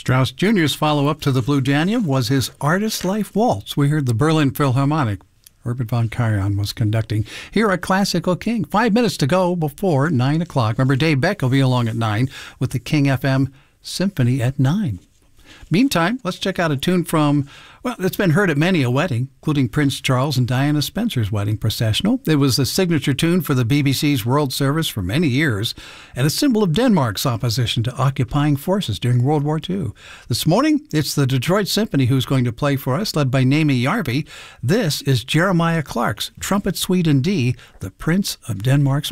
Strauss Jr.'s follow-up to the Blue Danube was his Artist Life Waltz. We heard the Berlin Philharmonic. Herbert von Karajan was conducting here at Classical King. 5 minutes to go before 9 o'clock. Remember, Dave Beck will be along at 9 with the King FM Symphony at 9. Meantime, let's check out a tune from, well, it's been heard at many a wedding, including Prince Charles and Diana Spencer's wedding processional. It was the signature tune for the BBC's World Service for many years and a symbol of Denmark's opposition to occupying forces during World War II. This morning, it's the Detroit Symphony who's going to play for us, led by Naomi Jarvi. This is Jeremiah Clark's Trumpet Suite in D, the Prince of Denmark's